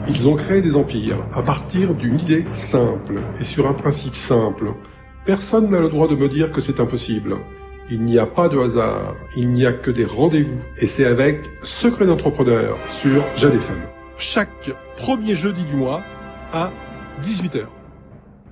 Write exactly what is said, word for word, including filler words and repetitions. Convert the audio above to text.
Ils ont créé des empires à partir d'une idée simple et sur un principe simple. Personne n'a le droit de me dire que c'est impossible. Il n'y a pas de hasard, il n'y a que des rendez-vous. Et c'est avec Secret d'entrepreneur sur Jade F M. Chaque premier jeudi du mois à dix-huit heures.